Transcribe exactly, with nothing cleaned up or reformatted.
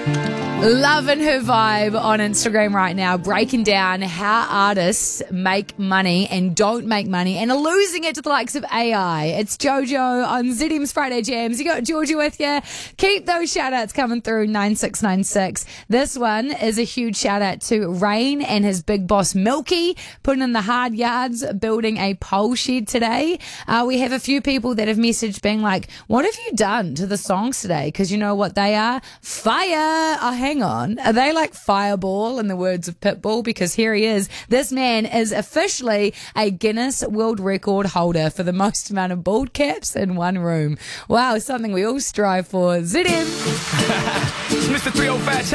Loving her vibe on Instagram right now, breaking down how artists make money and don't make money and are losing it to the likes of A I. It's Jojo on Z M's Friday Jams. You got Georgia with you. Keep those shout outs coming through nine six nine six. This one is a huge shout out to Rain and his big boss Milky, putting in the hard yards, building a pole shed today. Uh, we have a few people that have messaged being like, what have you done to the songs today? Because you know what they are? Fire! Oh, hang on. Are they like Fireball in the words of Pitbull? Because here he is. This man is officially a Guinness World Record holder for the most amount of bald caps in one room. Wow, something we all strive for. Z M. Mister three oh five, check